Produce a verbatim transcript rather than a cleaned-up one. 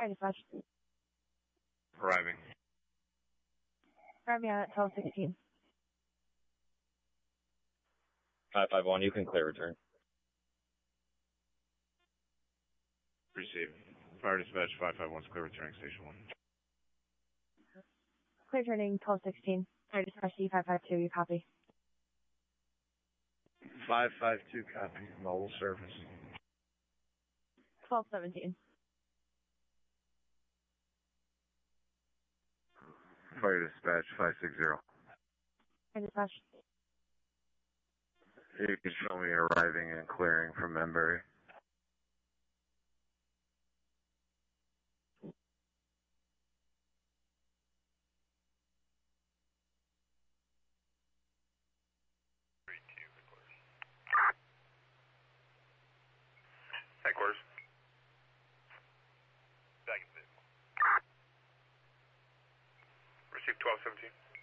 Hi, dispatch. Arriving. Arriving at twelve sixteen. five five one, you can clear return. Receive. Fire dispatch five five one's clear returning station one. Clear turning twelve sixteen. Fire dispatch D five five two, you copy. five five two copy. Mobile service. twelve seventeen. Fire dispatch five six zero. Fire dispatch. You can show me arriving and clearing from Membury. Headquarters. Second. Receive twelve seventeen.